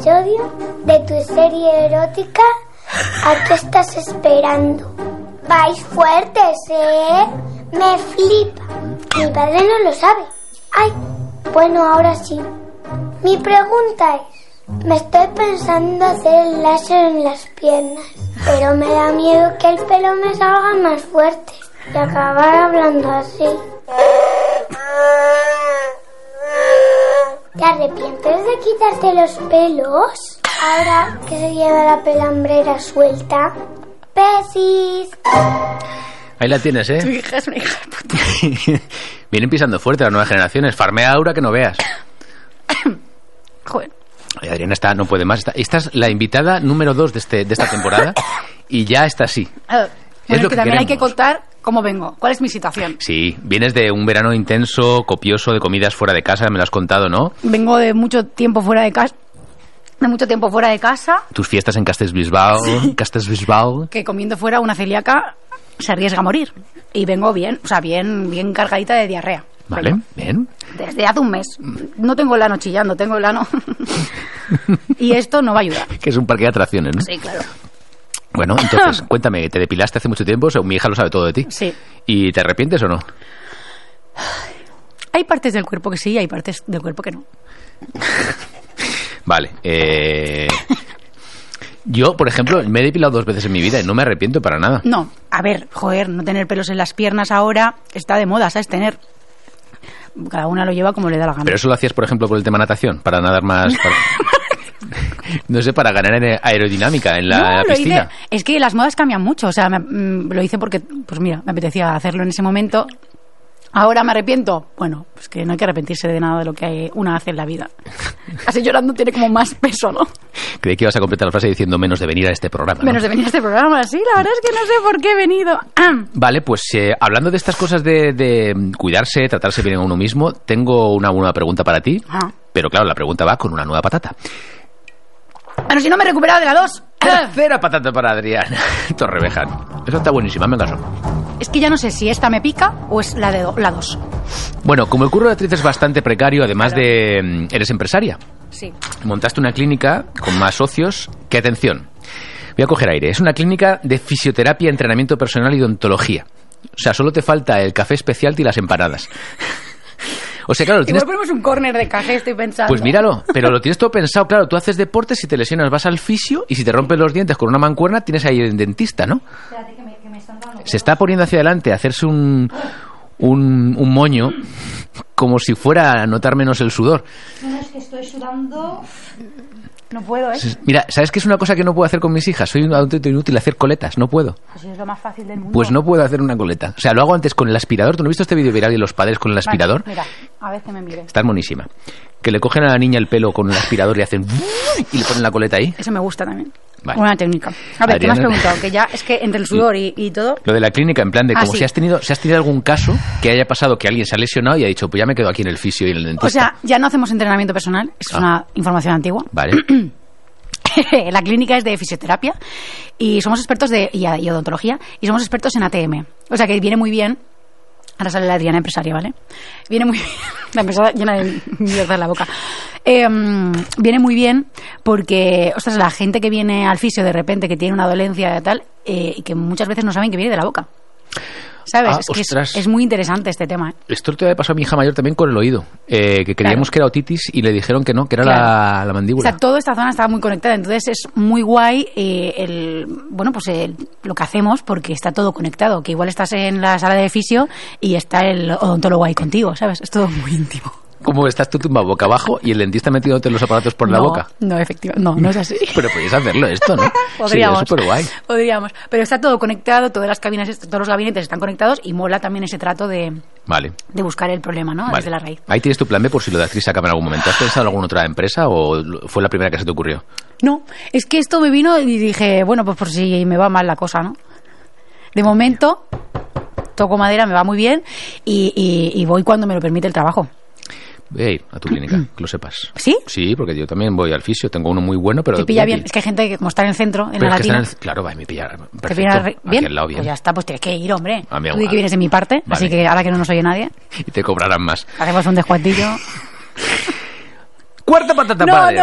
episodio de tu serie erótica ¿A qué estás esperando? Vais fuertes, ¿eh? Me flipa. Mi padre no lo sabe. Ay, bueno, ahora sí. Mi pregunta es, me estoy pensando hacer el láser en las piernas, pero me da miedo que el pelo me salga más fuerte y acabar hablando así. ¿Te arrepientes de quitarte los pelos ahora que se lleva la pelambrera suelta? ¡Besis! Ahí la tienes, ¿eh? Tu hija es una hija de puta. Vienen pisando fuerte las nuevas generaciones. Farmea Aura que no veas. Joder. Oye, Adriana está, no puede más. Esta es la invitada número 2 de esta temporada y ya está así. Bueno, es lo que que también hay que queremos. contar cómo vengo. ¿Cuál es mi situación? Sí, vienes de un verano intenso, copioso, de comidas fuera de casa, me lo has contado, ¿no? Vengo de mucho tiempo fuera de casa. Tus fiestas en Castellbisbal, Castellbisbal. Que comiendo fuera una celíaca se arriesga a morir. Y vengo bien, o sea, bien cargadita de diarrea. Vale, Vengo. bien. Desde hace un mes. No tengo el ano chillando, tengo el ano. Y esto no va a ayudar. Que es un parque de atracciones, ¿no? Sí, claro. Bueno, entonces, cuéntame, ¿te depilaste hace mucho tiempo? O sea, mi hija lo sabe todo de ti. Sí. ¿Y te arrepientes o no? Hay partes del cuerpo que sí, hay partes del cuerpo que no. Vale. Yo, por ejemplo, me he depilado 2 veces en mi vida y no me arrepiento para nada. No, a ver, joder, no tener pelos en las piernas ahora está de moda, ¿sabes? Cada una lo lleva como le da la gana. Pero eso lo hacías, por ejemplo, por el tema natación, para nadar más... No sé, para ganar en aerodinámica en la lo piscina. hice. Es que las modas cambian mucho, o sea, lo hice porque, pues mira, me apetecía hacerlo en ese momento. Ahora me arrepiento. Bueno, pues que no hay que arrepentirse de nada de lo que una hace en la vida. Así llorando tiene como más peso, ¿no? Creí que ibas a completar la frase diciendo menos de venir a este programa, ¿no? Menos de venir a este programa, sí, la verdad es que no sé por qué he venido. Vale, pues hablando de estas cosas de cuidarse, tratarse bien a uno mismo, tengo una buena pregunta para ti. Ajá. Pero claro, la pregunta va con una nueva patata. Bueno, si no me he recuperado de la 2. Tercera patata para Adrián Torreveján. Esa está buenísima, me caso. Es que ya no sé si esta me pica o es la 2. Bueno, como el curro de actriz es bastante precario, además de... eres empresaria. Sí. Montaste una clínica con más socios que, atención, voy a coger aire, es una clínica de fisioterapia, entrenamiento personal y odontología. O sea, solo te falta el café especial y las empanadas. O sea, claro, lo tienes... Igual ponemos un córner de café, estoy pensando. Pues míralo, pero lo tienes todo pensado. Claro, tú haces deporte, si te lesionas vas al fisio y si te rompes los dientes con una mancuerna tienes ahí el dentista, ¿no? Espérate, que me están dando... Se está poniendo hacia adelante a hacerse un moño como si fuera a notar menos el sudor. No, es que estoy sudando... No puedo, ¿eh? Mira, ¿sabes qué es una cosa que no puedo hacer con mis hijas? Soy un auténtico inútil, hacer coletas, no puedo. Pues es lo más fácil del mundo. Pues no puedo hacer una coleta. O sea, lo hago antes con el aspirador. ¿Tú no has visto este vídeo viral de los padres con el aspirador? Vale, mira, a ver que me mire. Está monísima. Que le cogen a la niña el pelo con el aspirador y hacen... y le ponen la coleta ahí. Eso me gusta también. Vale. Buena técnica. A ver, ¿qué me has Adriana- preguntado? Que ya es que entre el sudor y todo... Lo de la clínica, en plan de como sí. si has tenido algún caso que haya pasado que alguien se ha lesionado y ha dicho, pues ya me quedo aquí en el fisio y en el dentista. O sea, ya no hacemos entrenamiento personal. Eso es una información antigua. Vale. La clínica es de fisioterapia y somos expertos y odontología y somos expertos en ATM. O sea que viene muy bien. Ahora sale la Adriana empresaria, ¿vale? Viene muy bien. La empresa llena de mierda en la boca. Viene muy bien porque, ostras, la gente que viene al fisio de repente, que tiene una dolencia y tal, y que muchas veces no saben que viene de la boca. ¿Sabes? Es que ostras. es muy interesante este tema, ¿eh? Esto te había pasado a mi hija mayor también con el oído. Que creíamos que era otitis y le dijeron que no, que era Claro. la O mandíbula. sea, toda esta zona está muy conectada, entonces es muy guay lo que hacemos porque está todo conectado, que igual estás en la sala de fisio y está el odontólogo ahí contigo, ¿sabes? Es todo muy íntimo. Como estás tú tumbado boca abajo y el dentista metiéndote los aparatos por la boca. No, efectivamente, no es así. Pero podéis hacerlo esto, ¿no? Podríamos. Sería súper guay. Podríamos. Pero está todo conectado, todas las cabinas, todos los gabinetes están conectados y mola también ese trato de Vale. buscar el problema, ¿no? Vale. Desde la raíz. Ahí tienes tu plan B por si lo de actriz se acaba en algún momento. ¿Has pensado en alguna otra empresa o fue la primera que se te ocurrió? No, es que esto me vino y dije, bueno, pues por si me va mal la cosa, ¿no? De momento, toco madera, me va muy bien y voy cuando me lo permite el trabajo. Voy a ir a tu clínica, que lo sepas. ¿Sí? Sí, porque yo también voy al fisio. Tengo uno muy bueno, pero... Te pilla bien. Es que hay gente que, como está en el centro, en Pero la es que Latina... claro, va, me pilla perfecto. ¿Te pilla bien? Aquí al lado, bien. Pues ya está, pues tienes que ir, hombre. A mí Tú di que vienes de mi parte, Vale. así que ahora que no nos oye nadie, Y te cobrarán más. hacemos un descuentillo. Cuarta patata No, para no,